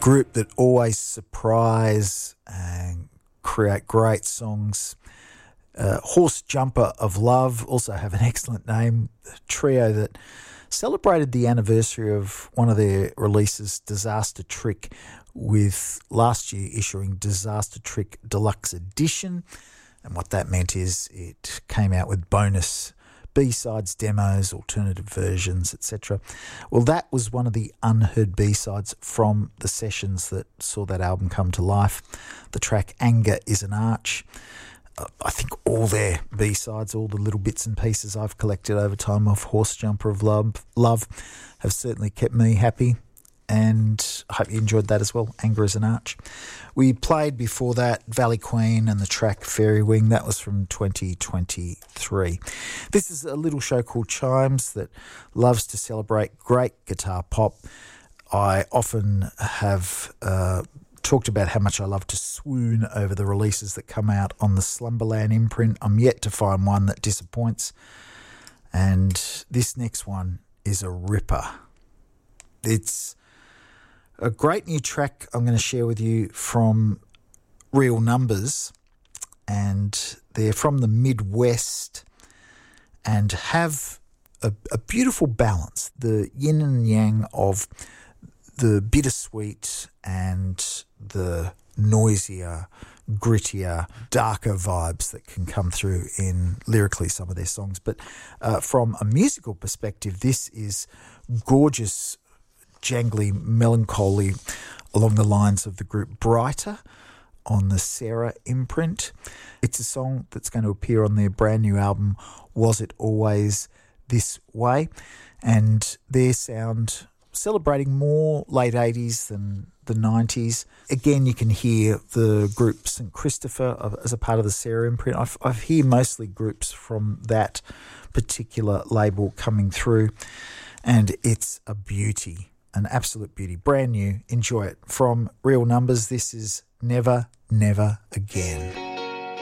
group that always surprise and create great songs. Horse Jumper of Love also have an excellent name. A trio that celebrated the anniversary of one of their releases, Disaster Trick, with last year issuing Disaster Trick Deluxe Edition. And what that meant is it came out with bonus B-sides, demos, alternative versions, etc. Well, that was one of the unheard B-sides from the sessions that saw that album come to life. The track Anger is an Arch. I think all their B-sides, all the little bits and pieces I've collected over time of Horse Jumper of Love have certainly kept me happy, and I hope you enjoyed that as well. Anger is an Arch. We played before that Valley Queen and the track Fairy Wing. That was from 2023. This is a little show called Chimes that loves to celebrate great guitar pop. I often have talked about how much I love to swoon over the releases that come out on the Slumberland imprint. I'm yet to find one that disappoints, and this next one is a ripper. It's a great new track I'm going to share with you from Real Numbers, and they're from the Midwest and have a beautiful balance, the yin and yang of the bittersweet and the noisier, grittier, darker vibes that can come through in lyrically some of their songs. But from a musical perspective, this is gorgeous, jangly melancholy along the lines of the group Brighter on the Sarah imprint. It's a song that's going to appear on their brand new album, Was It Always This Way? And their sound celebrating more late 80s than the 90s. Again, you can hear the group St. Christopher as a part of the Sarah imprint. I hear mostly groups from that particular label coming through, and it's a beauty, an absolute beauty. Brand new. Enjoy it. From Real Numbers, this is Never, Never Again.